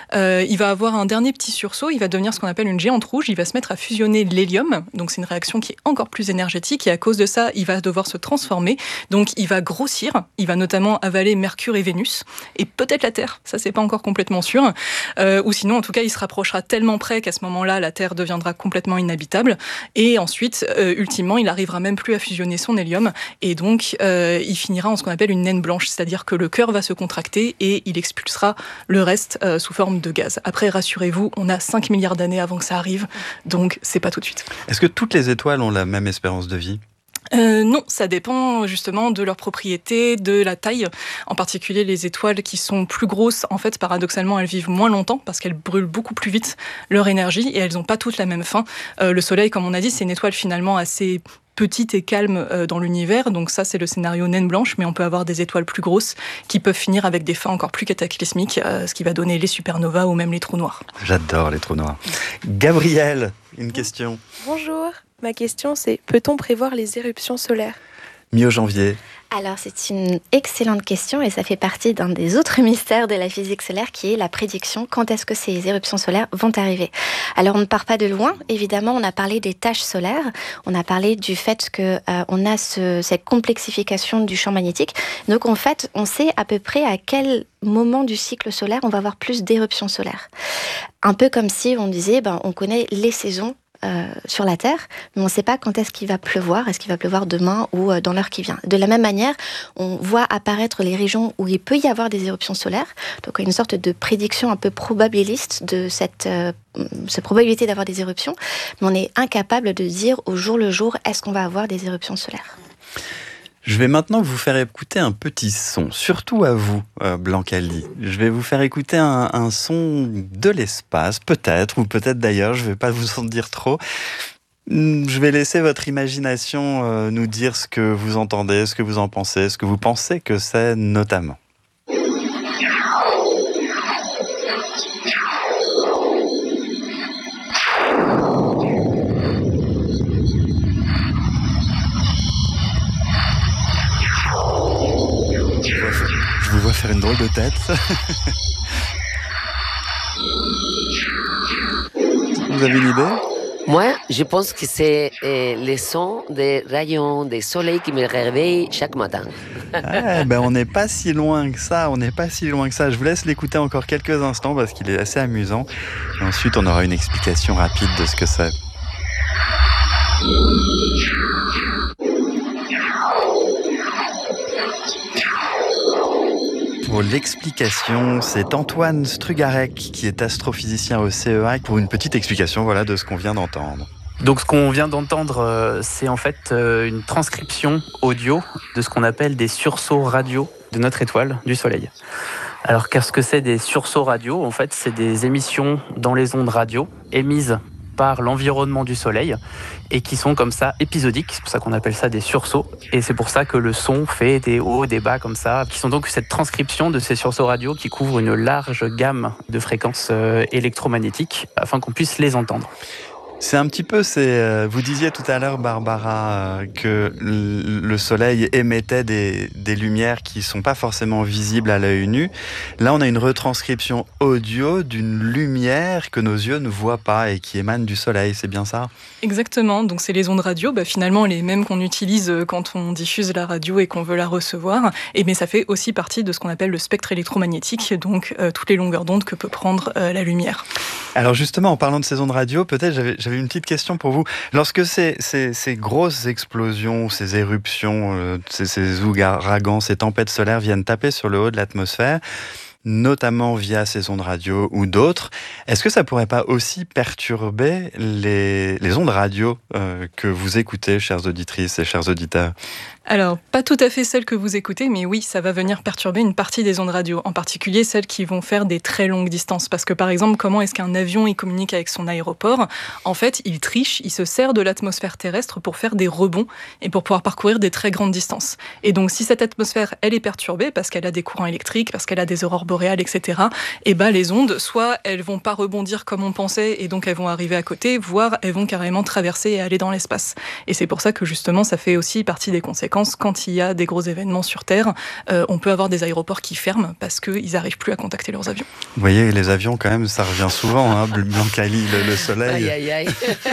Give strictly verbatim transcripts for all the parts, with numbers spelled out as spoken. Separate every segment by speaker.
Speaker 1: Euh, il va avoir un dernier petit sursaut, il va devenir ce qu'on appelle une géante rouge, il va se mettre à fusionner l'hélium, donc c'est une réaction qui est encore plus énergétique, et à cause de ça, il va devoir se transformer, donc il va grossir, il va notamment avaler Mercure et Vénus, et peut-être la Terre, ça c'est pas encore complètement sûr, euh, ou sinon en tout cas il se rapprochera tellement près qu'à ce moment-là, la Terre deviendra complètement inhabitable, et ensuite, euh, ultimement, il arrivera même plus à fusionner son hélium, et donc euh, il finira en ce qu'on appelle une naine blanche, c'est-à-dire que le cœur va se contracter et il expulsera le reste euh, sous forme de gaz. Après, rassurez-vous, on a cinq milliards d'années avant que ça arrive, donc c'est pas tout de suite.
Speaker 2: Est-ce que toutes les étoiles ont la même espérance de vie ?
Speaker 1: Euh, non, ça dépend justement de leurs propriétés, de la taille. En particulier, les étoiles qui sont plus grosses, en fait, paradoxalement, elles vivent moins longtemps parce qu'elles brûlent beaucoup plus vite leur énergie et elles n'ont pas toutes la même fin. Euh, le Soleil, comme on a dit, c'est une étoile finalement assez petite et calme euh, dans l'univers. Donc ça, c'est le scénario naine blanche, mais on peut avoir des étoiles plus grosses qui peuvent finir avec des fins encore plus cataclysmiques, euh, ce qui va donner les supernovas ou même les trous noirs.
Speaker 2: J'adore les trous noirs. Gabrielle, une question.
Speaker 3: Bonjour. Ma question, c'est peut-on prévoir les éruptions solaires ?
Speaker 2: Mi-janvier.
Speaker 4: Alors, c'est une excellente question et ça fait partie d'un des autres mystères de la physique solaire qui est la prédiction. Quand est-ce que ces éruptions solaires vont arriver ? Alors, on ne part pas de loin. Évidemment, on a parlé des taches solaires. On a parlé du fait qu'on euh, a ce, cette complexification du champ magnétique. Donc, en fait, on sait à peu près à quel moment du cycle solaire on va avoir plus d'éruptions solaires. Un peu comme si on disait, ben, on connaît les saisons Euh, sur la Terre, mais on ne sait pas quand est-ce qu'il va pleuvoir, est-ce qu'il va pleuvoir demain ou euh, dans l'heure qui vient. De la même manière, on voit apparaître les régions où il peut y avoir des éruptions solaires, donc une sorte de prédiction un peu probabiliste de cette, euh, cette probabilité d'avoir des éruptions, mais on est incapable de dire au jour le jour est-ce qu'on va avoir des éruptions solaires.
Speaker 2: Je vais maintenant vous faire écouter un petit son, surtout à vous, euh, Blancaldi. Je vais vous faire écouter un, un son de l'espace, peut-être, ou peut-être d'ailleurs, je ne vais pas vous en dire trop. Je vais laisser votre imagination euh, nous dire ce que vous entendez, ce que vous en pensez, ce que vous pensez que c'est notamment. Je vous vois faire une drôle de tête. Vous avez une idée ?
Speaker 5: Moi, je pense que c'est euh, le son des rayons des soleils qui me réveillent chaque matin.
Speaker 2: Ah, ben on n'est pas si loin que ça, on n'est pas si loin que ça. Je vous laisse l'écouter encore quelques instants parce qu'il est assez amusant. Et ensuite, on aura une explication rapide de ce que c'est. Pour l'explication, c'est Antoine Strugarec qui est astrophysicien au C E A pour une petite explication voilà, de ce qu'on vient d'entendre.
Speaker 6: Donc ce qu'on vient d'entendre, euh, c'est en fait euh, une transcription audio de ce qu'on appelle des sursauts radio de notre étoile, du Soleil. Alors qu'est-ce que c'est des sursauts radio ? En fait, c'est des émissions dans les ondes radio émises par l'environnement du Soleil et qui sont comme ça épisodiques, c'est pour ça qu'on appelle ça des sursauts, et c'est pour ça que le son fait des hauts, des bas comme ça, qui sont donc cette transcription de ces sursauts radio qui couvrent une large gamme de fréquences électromagnétiques afin qu'on puisse les entendre.
Speaker 2: C'est un petit peu, c'est, euh, vous disiez tout à l'heure, Barbara, euh, que le Soleil émettait des, des lumières qui ne sont pas forcément visibles à l'œil nu. Là, on a une retranscription audio d'une lumière que nos yeux ne voient pas et qui émane du Soleil, c'est bien ça ?
Speaker 1: Exactement, donc c'est les ondes radio, bah, finalement les mêmes qu'on utilise quand on diffuse la radio et qu'on veut la recevoir, et mais ça fait aussi partie de ce qu'on appelle le spectre électromagnétique, donc euh, toutes les longueurs d'onde que peut prendre euh, la lumière.
Speaker 2: Alors justement, en parlant de ces ondes radio, peut-être j'avais, j'avais une petite question pour vous. Lorsque ces, ces, ces grosses explosions, ces éruptions, euh, ces, ces ouragans, ces tempêtes solaires viennent taper sur le haut de l'atmosphère, notamment via ces ondes radio ou d'autres, est-ce que ça pourrait pas aussi perturber les, les ondes radio euh, que vous écoutez, chères auditrices et chers auditeurs ?
Speaker 1: Alors, pas tout à fait celles que vous écoutez, mais oui, ça va venir perturber une partie des ondes radio, en particulier celles qui vont faire des très longues distances. Parce que, par exemple, comment est-ce qu'un avion il communique avec son aéroport ? En fait, il triche, il se sert de l'atmosphère terrestre pour faire des rebonds et pour pouvoir parcourir des très grandes distances. Et donc, si cette atmosphère, elle est perturbée, parce qu'elle a des courants électriques, parce qu'elle a des aurores boréales, et cetera, et ben les ondes, soit elles vont pas rebondir comme on pensait et donc elles vont arriver à côté, voire elles vont carrément traverser et aller dans l'espace. Et c'est pour ça que justement ça fait aussi partie des conséquences quand il y a des gros événements sur Terre. Euh, on peut avoir des aéroports qui ferment parce qu'ils n'arrivent plus à contacter leurs avions.
Speaker 2: Vous voyez, les avions quand même, ça revient souvent, hein, Blancali, le, le soleil.
Speaker 5: Aïe, aïe, aïe.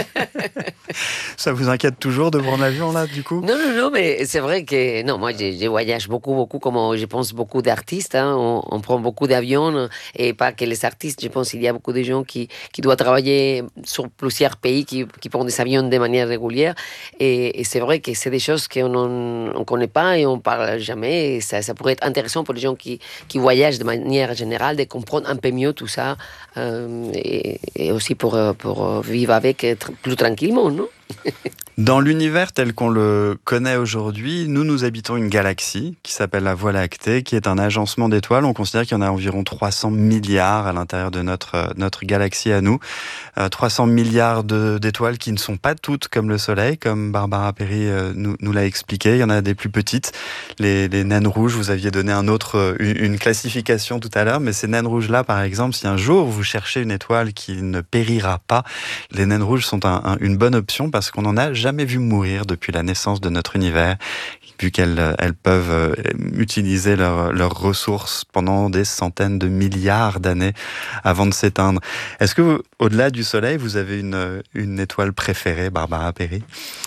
Speaker 2: Ça vous inquiète toujours de voir l'avion là, du coup?
Speaker 5: Non, non, non, mais c'est vrai que non, moi je, je voyage beaucoup, beaucoup, comme je pense beaucoup d'artistes. Hein, on, on prend beaucoup d'avions et pas que les artistes. Je pense qu'il y a beaucoup de gens qui, qui doivent travailler sur plusieurs pays, qui, qui prennent des avions de manière régulière. Et, et c'est vrai que c'est des choses qu'on ne connaît pas et on ne parle jamais. Et ça, ça pourrait être intéressant pour les gens qui, qui voyagent de manière générale de comprendre un peu mieux tout ça euh, et, et aussi pour, pour vivre avec plus tranquillement, non?
Speaker 2: Dans l'univers tel qu'on le connaît aujourd'hui, nous, nous habitons une galaxie qui s'appelle la Voie lactée, qui est un agencement d'étoiles. On considère qu'il y en a environ trois cents milliards à l'intérieur de notre, notre galaxie à nous. Euh, trois cents milliards de, d'étoiles qui ne sont pas toutes comme le Soleil, comme Barbara Perry euh, nous, nous l'a expliqué. Il y en a des plus petites, les, les naines rouges. Vous aviez donné un autre, une, une classification tout à l'heure, mais ces naines rouges-là, par exemple, si un jour vous cherchez une étoile qui ne périra pas, les naines rouges sont un, un, une bonne option parce qu'on n'en a jamais vu mourir depuis la naissance de notre univers, vu qu'elles elles peuvent utiliser leurs leurs ressources pendant des centaines de milliards d'années avant de s'éteindre. Est-ce que, vous, au-delà du Soleil, vous avez une, une étoile préférée, Barbara Perry?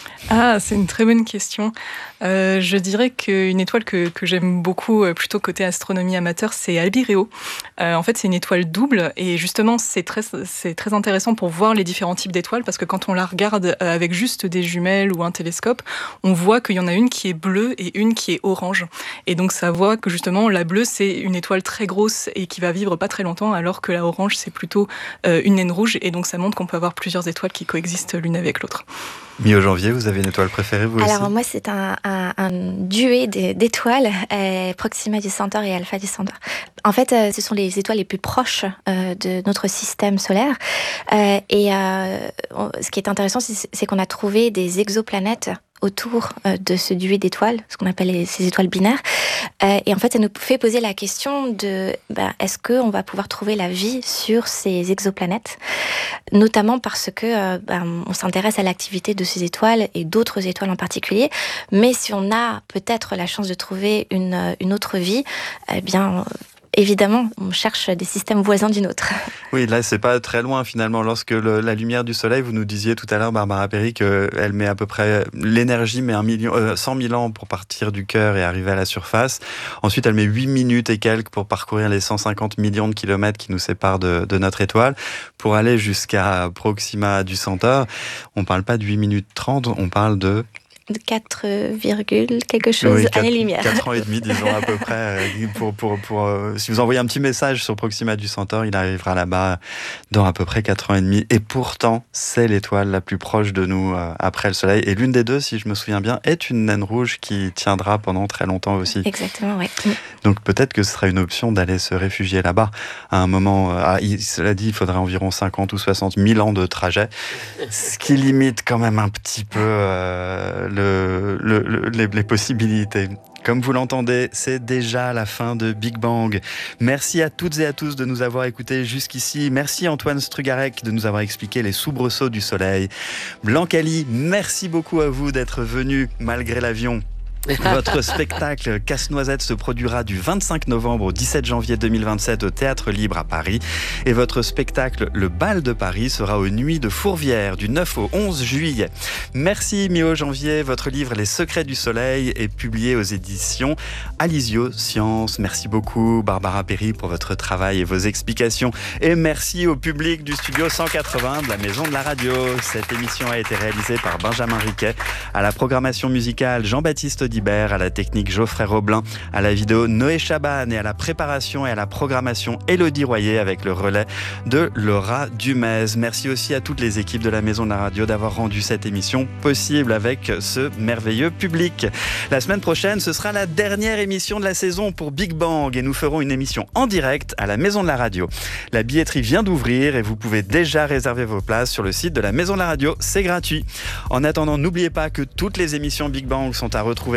Speaker 1: Ah, c'est une très bonne question. Euh, je dirais qu'une étoile que, que j'aime beaucoup, plutôt côté astronomie amateur, c'est Albireo. Euh, en fait, c'est une étoile double et justement, c'est très, c'est très intéressant pour voir les différents types d'étoiles parce que quand on la regarde avec juste des jumelles ou un télescope, on voit qu'il y en a une qui est bleue et une qui est orange. Et donc, ça voit que justement, la bleue, c'est une étoile très grosse et qui va vivre pas très longtemps, alors que la orange, c'est plutôt euh, une naine rouge. Et donc, ça montre qu'on peut avoir plusieurs étoiles qui coexistent l'une avec l'autre.
Speaker 2: Mio Janvier, vous avez une étoile préférée, vous aussi?
Speaker 4: Alors moi, c'est un, un, un duet d'étoiles, euh, Proxima du Centaure et Alpha du Centaure. En fait, euh, ce sont les étoiles les plus proches euh, de notre système solaire. Euh, et euh, ce qui est intéressant, c'est, c'est qu'on a trouvé des exoplanètes autour euh, de ce duet d'étoiles, ce qu'on appelle les, ces étoiles binaires. Euh, et en fait, ça nous fait poser la question de ben, est-ce qu'on va pouvoir trouver la vie sur ces exoplanètes, notamment parce que euh, ben, on s'intéresse à l'activité de ces étoiles et d'autres étoiles en particulier. Mais si on a peut-être la chance de trouver une, une autre vie, eh bien... Évidemment, on cherche des systèmes voisins du nôtre.
Speaker 2: Oui, là, c'est pas très loin finalement. Lorsque le, la lumière du soleil, vous nous disiez tout à l'heure, Barbara Perry, qu'elle met à peu près, l'énergie met un million, euh, cent mille ans pour partir du cœur et arriver à la surface. Ensuite, elle met huit minutes et quelques pour parcourir les cent cinquante millions de kilomètres qui nous séparent de, de notre étoile. Pour aller jusqu'à Proxima du Centaure, on parle pas de huit minutes trente, on parle de...
Speaker 4: quatre, quelque chose,
Speaker 2: oui, quatre,
Speaker 4: années-lumière.
Speaker 2: quatre ans et demi, disons à peu près. Pour, pour, pour, euh, si vous envoyez un petit message sur Proxima du Centaure, il arrivera là-bas dans à peu près quatre ans et demi. Et pourtant, c'est l'étoile la plus proche de nous euh, après le Soleil. Et l'une des deux, si je me souviens bien, est une naine rouge qui tiendra pendant très longtemps aussi.
Speaker 4: Exactement, oui.
Speaker 2: Donc peut-être que ce sera une option d'aller se réfugier là-bas. À un moment, euh, ah, il, cela dit, il faudrait environ cinquante ou soixante mille ans de trajet, ce qui limite quand même un petit peu euh, Le, le, le, les, les possibilités. Comme vous l'entendez, c'est déjà la fin de Big Bang. Merci à toutes et à tous de nous avoir écoutés jusqu'ici. Merci Antoine Strugarec de nous avoir expliqué les soubresauts du soleil. Blancali, merci beaucoup à vous d'être venu malgré l'avion. Votre spectacle Casse-Noisette se produira du vingt-cinq novembre au dix-sept janvier deux mille vingt-sept au Théâtre Libre à Paris. Et votre spectacle Le Bal de Paris sera aux Nuits de Fourvière du neuf au onze juillet. Merci Mio Janvier. Votre livre Les Secrets du Soleil est publié aux éditions Alizio Sciences. Merci beaucoup Barbara Perry pour votre travail et vos explications. Et merci au public du studio cent quatre-vingts de la Maison de la Radio. Cette émission a été réalisée par Benjamin Riquet. À la programmation musicale, Jean-Baptiste Dibert, à la technique Geoffrey Roblin, à la vidéo Noé Chaban et à la préparation et à la programmation Élodie Royer avec le relais de Laura Dumez. Merci aussi à toutes les équipes de la Maison de la Radio d'avoir rendu cette émission possible avec ce merveilleux public. La semaine prochaine, ce sera la dernière émission de la saison pour Big Bang et nous ferons une émission en direct à la Maison de la Radio. La billetterie vient d'ouvrir et vous pouvez déjà réserver vos places sur le site de la Maison de la Radio. C'est gratuit. En attendant, n'oubliez pas que toutes les émissions Big Bang sont à retrouver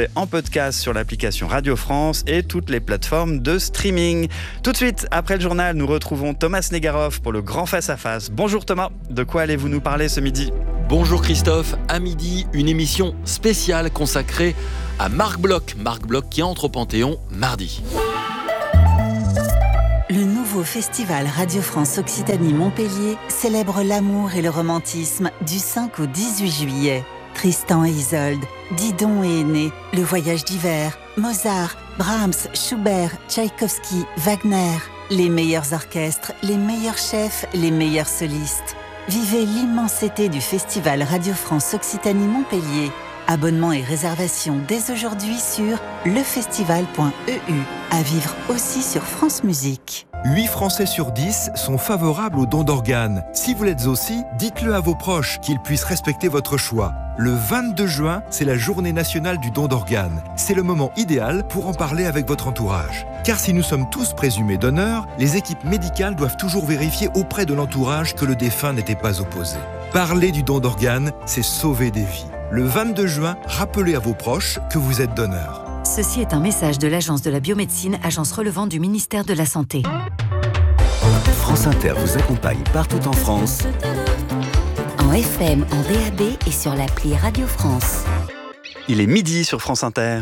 Speaker 2: retrouver en podcast sur l'application Radio France et toutes les plateformes de streaming. Tout de suite, après le journal, nous retrouvons Thomas Negaroff pour le grand face-à-face. Bonjour Thomas, de quoi allez-vous nous parler ce midi ?
Speaker 7: Bonjour Christophe, à midi, une émission spéciale consacrée à Marc Bloch. Marc Bloch qui entre au Panthéon mardi.
Speaker 8: Le nouveau festival Radio France Occitanie-Montpellier célèbre l'amour et le romantisme du cinq au dix-huit juillet. Tristan et Isolde, Didon et Aîné, Le Voyage d'hiver, Mozart, Brahms, Schubert, Tchaïkovski, Wagner. Les meilleurs orchestres, les meilleurs chefs, les meilleurs solistes. Vivez l'immensité du festival Radio France Occitanie-Montpellier. Abonnements et réservations dès aujourd'hui sur lefestival point e u. À vivre aussi sur France Musique.
Speaker 9: huit Français sur dix sont favorables au don d'organes. Si vous l'êtes aussi, dites-le à vos proches, qu'ils puissent respecter votre choix. Le vingt-deux juin, c'est la journée nationale du don d'organes. C'est le moment idéal pour en parler avec votre entourage. Car si nous sommes tous présumés donneurs, les équipes médicales doivent toujours vérifier auprès de l'entourage que le défunt n'était pas opposé. Parler du don d'organes, c'est sauver des vies. Le vingt-deux juin, rappelez à vos proches que vous êtes donneur.
Speaker 8: Ceci est un message de l'Agence de la biomédecine, agence relevant du ministère de la Santé.
Speaker 10: France Inter vous accompagne partout en France.
Speaker 8: En F M, en D A B et sur l'appli Radio France.
Speaker 2: Il est midi sur France Inter.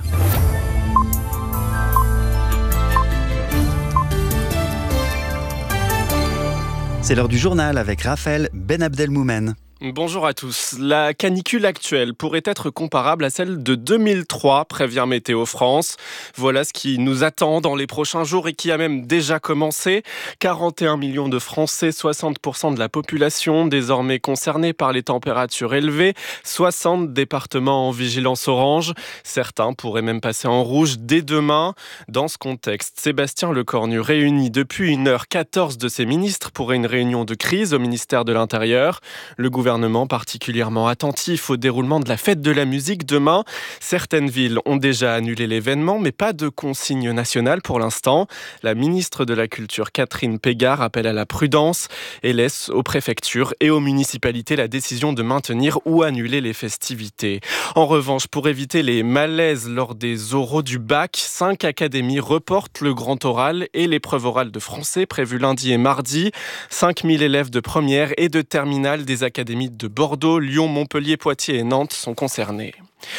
Speaker 2: C'est l'heure du journal avec Raphaël Benabdelmoumen.
Speaker 11: Bonjour à tous. La canicule actuelle pourrait être comparable à celle de deux mille trois, prévient Météo France. Voilà ce qui nous attend dans les prochains jours et qui a même déjà commencé. quarante et un millions de Français, soixante pour cent de la population désormais concernés par les températures élevées. soixante départements en vigilance orange. Certains pourraient même passer en rouge dès demain. Dans ce contexte, Sébastien Lecornu réunit depuis une heure quatorze de ses ministres pour une réunion de crise au ministère de l'Intérieur. Le gouvernement gouvernement particulièrement attentif au déroulement de la fête de la musique demain. Certaines villes ont déjà annulé l'événement, mais pas de consigne nationale pour l'instant. La ministre de la Culture, Catherine Pégard, appelle à la prudence et laisse aux préfectures et aux municipalités la décision de maintenir ou annuler les festivités. En revanche, pour éviter les malaises lors des oraux du bac, cinq académies reportent le grand oral et l'épreuve orale de français prévue lundi et mardi. cinq mille élèves de première et de terminale des académies de Bordeaux, Lyon, Montpellier, Poitiers et Nantes sont concernés.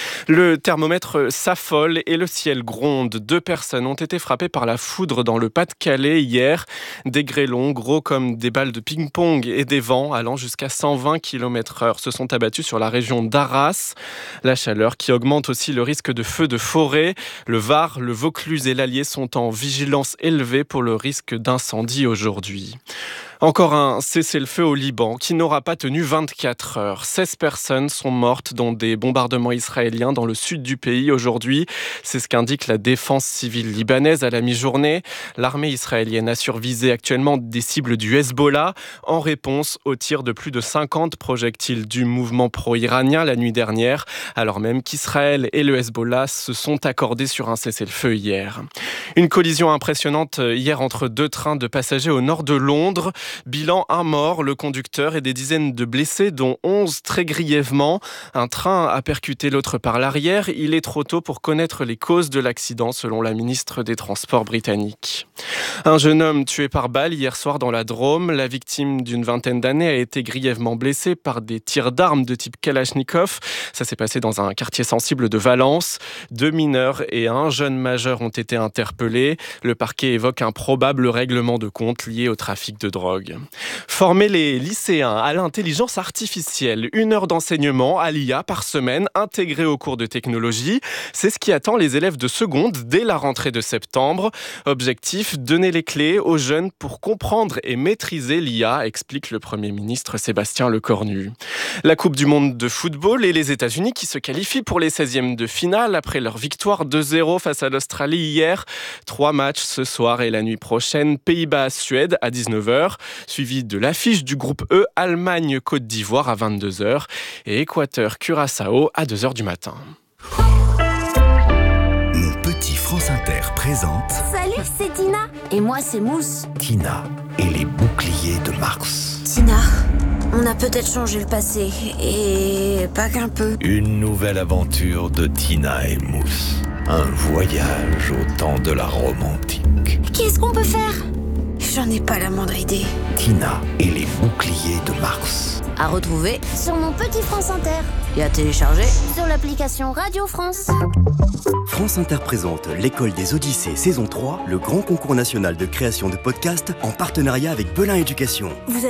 Speaker 11: Le thermomètre s'affole et le ciel gronde. Deux personnes ont été frappées par la foudre dans le Pas-de-Calais hier. Des grêlons gros comme des balles de ping-pong et des vents allant jusqu'à cent vingt kilomètres heure se sont abattus sur la région d'Arras. La chaleur qui augmente aussi le risque de feux de forêt. Le Var, le Vaucluse et l'Allier sont en vigilance élevée pour le risque d'incendie aujourd'hui. Encore un cessez-le-feu au Liban qui n'aura pas tenu vingt-quatre heures. seize personnes sont mortes dans des bombardements israéliens dans le sud du pays aujourd'hui. C'est ce qu'indique la défense civile libanaise à la mi-journée. L'armée israélienne a survisé actuellement des cibles du Hezbollah en réponse aux tirs de plus de cinquante projectiles du mouvement pro-iranien la nuit dernière, alors même qu'Israël et le Hezbollah se sont accordés sur un cessez-le-feu hier. Une collision impressionnante hier entre deux trains de passagers au nord de Londres. Bilan, un mort, le conducteur et des dizaines de blessés, dont onze très grièvement. Un train a percuté l'autre par l'arrière. Il est trop tôt pour connaître les causes de l'accident, selon la ministre des Transports britannique. Un jeune homme tué par balle hier soir dans la Drôme. La victime d'une vingtaine d'années a été grièvement blessée par des tirs d'armes de type Kalachnikov. Ça s'est passé dans un quartier sensible de Valence. Deux mineurs et un jeune majeur ont été interpellés. Le parquet évoque un probable règlement de compte lié au trafic de drogue. Former les lycéens à l'intelligence artificielle, une heure d'enseignement à l'I A par semaine intégrée au cours de technologie, c'est ce qui attend les élèves de seconde dès la rentrée de septembre. Objectif, donner les clés aux jeunes pour comprendre et maîtriser l'I A, explique le Premier ministre Sébastien Lecornu. La Coupe du monde de football et les États-Unis qui se qualifient pour les seizièmes de finale après leur victoire deux zéro face à l'Australie hier. Trois matchs ce soir et la nuit prochaine, Pays-Bas-Suède à dix-neuf heures. Suivi de l'affiche du groupe E, Allemagne-Côte d'Ivoire à vingt-deux heures et Équateur-Curaçao à deux heures du matin.
Speaker 10: Mon petit France Inter présente...
Speaker 12: Salut, c'est Tina. Et moi, c'est Mousse.
Speaker 10: Tina et les boucliers de Mars.
Speaker 12: Tina, on a peut-être changé le passé, et pas qu'un peu.
Speaker 10: Une nouvelle aventure de Tina et Mousse. Un voyage au temps de la Rome antique.
Speaker 12: Qu'est-ce qu'on peut faire? J'en ai pas la moindre idée.
Speaker 10: Tina et les boucliers de Mars.
Speaker 12: À retrouver
Speaker 13: sur mon petit France Inter.
Speaker 12: Et à télécharger
Speaker 13: sur l'application Radio France.
Speaker 14: France Inter présente l'École des Odyssées saison trois, le grand concours national de création de podcasts en partenariat avec Belin Éducation.
Speaker 12: Vous